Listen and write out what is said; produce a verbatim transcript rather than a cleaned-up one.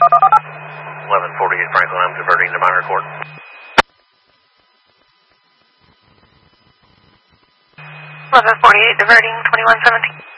eleven forty-eight Franklin, I'm diverting to Minor Court. eleven forty-eight diverting, twenty-one seventeen.